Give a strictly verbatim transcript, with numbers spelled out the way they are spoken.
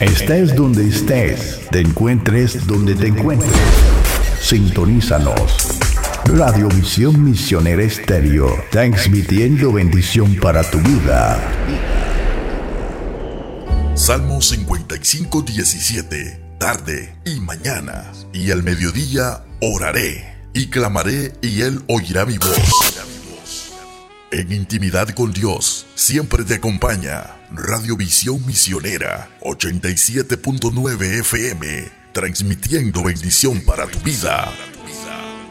Estés donde estés, te encuentres donde te encuentres. Sintonízanos. Radio Visión Misionera Estéreo, transmitiendo bendición para tu vida. Salmo cincuenta y cinco, diecisiete. Tarde y mañana, y al mediodía oraré, y clamaré, y Él oirá mi voz. En intimidad con Dios, siempre te acompaña Radio Visión Misionera ochenta y siete punto nueve F M, transmitiendo bendición para tu vida.